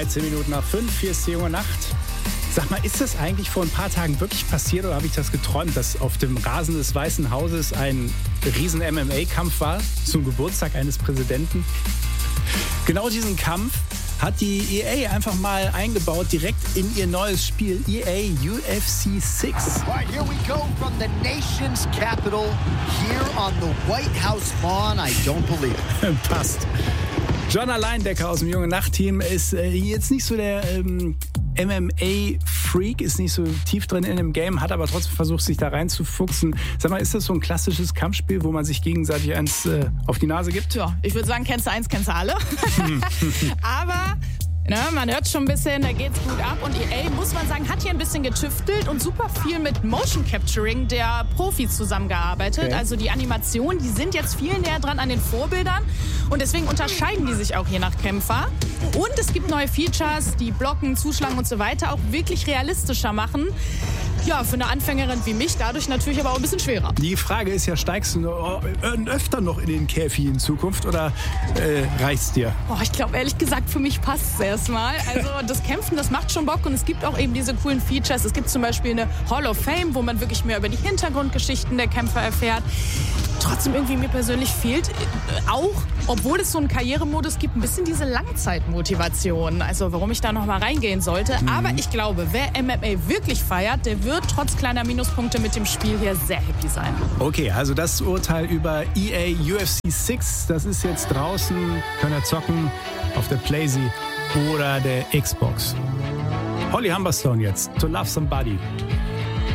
13 Minuten nach 5, hier ist die junge Nacht. Sag mal, ist das eigentlich vor ein paar Tagen wirklich passiert oder habe ich das geträumt, dass auf dem Rasen des Weißen Hauses ein riesen MMA-Kampf war zum Geburtstag eines Präsidenten? Genau diesen Kampf hat die EA einfach mal eingebaut, direkt in ihr neues Spiel, EA UFC 6. All right, here we go from the nation's capital, here on the White House lawn. I don't believe it. Passt. John Alleindecker aus dem Junge Nacht-Team ist jetzt nicht so der MMA-Freak, ist nicht so tief drin in dem Game, hat aber trotzdem versucht, sich da reinzufuchsen. Sag mal, ist das so ein klassisches Kampfspiel, wo man sich gegenseitig eins auf die Nase gibt? Ja, ich würde sagen, kennst du eins, kennst du alle. Aber man hört schon ein bisschen, da geht's gut ab. Und EA, muss man sagen, hat hier ein bisschen getüftelt und super viel mit Motion Capturing der Profis zusammengearbeitet. Okay. Also die Animationen, die sind jetzt viel näher dran an den Vorbildern. Und deswegen unterscheiden die sich auch je nach Kämpfer. Und es gibt neue Features, die Blocken, Zuschlagen und so weiter auch wirklich realistischer machen. Ja, für eine Anfängerin wie mich dadurch natürlich aber auch ein bisschen schwerer. Die Frage ist ja, steigst du öfter noch in den Käfig in Zukunft oder reicht's dir? Ich glaube, ehrlich gesagt, für mich passt es erstmal. Also das Kämpfen, das macht schon Bock und es gibt auch eben diese coolen Features. Es gibt zum Beispiel eine Hall of Fame, wo man wirklich mehr über die Hintergrundgeschichten der Kämpfer erfährt. Trotzdem irgendwie mir persönlich fehlt auch, obwohl es so einen Karrieremodus gibt, ein bisschen diese Langzeitmotivation. Also warum ich da noch mal reingehen sollte. Aber ich glaube, wer MMA wirklich feiert, der wird trotz kleiner Minuspunkte mit dem Spiel hier sehr happy sein. Okay, also das Urteil über EA UFC 6, das ist jetzt draußen, könnt ihr zocken auf der PlayStation oder der Xbox. Holly Humberstone jetzt, To Love Somebody.